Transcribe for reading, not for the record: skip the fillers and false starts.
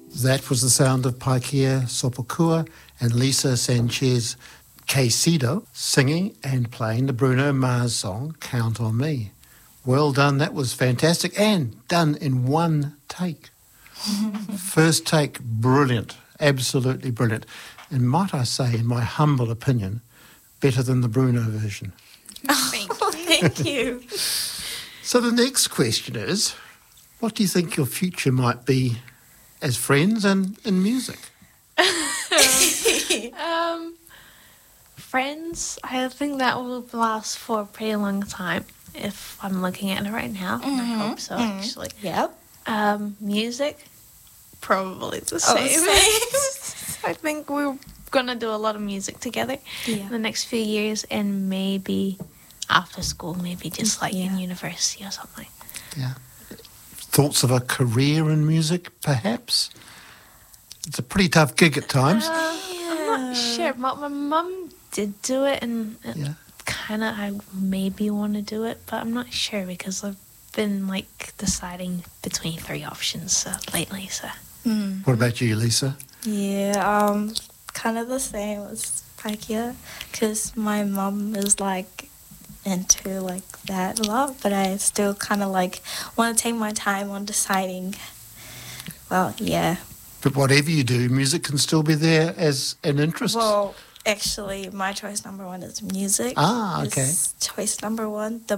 That was the sound of Paikea Sopokua and Lisa Sanchez Caicedo singing and playing the Bruno Mars song, Count on Me. Well done, that was fantastic, and done in one take. First take, brilliant, absolutely brilliant. And might I say, in my humble opinion, better than the Bruno version. Thank you. So the next question is, what do you think your future might be as friends and in music? Friends, I think that will last for a pretty long time if I'm looking at it right now. I hope so, actually. Yep. Music, probably the same. I think we're going to do a lot of music together in the next few years, and maybe after school, maybe just like in university or something. Yeah. Thoughts of a career in music, perhaps? It's a pretty tough gig at times. I'm not sure. My mum did do it, and kind of I maybe want to do it, but I'm not sure because I've been like deciding between 3 options lately. So, What about you, Lisa? Yeah, kind of the same as Paikea, because my mom is like into like that a lot, but I still kind of like want to take my time on deciding. Well, yeah. But whatever you do, music can still be there as an interest? Well, actually, my choice number 1 is music. Ah, okay. Choice number 1, the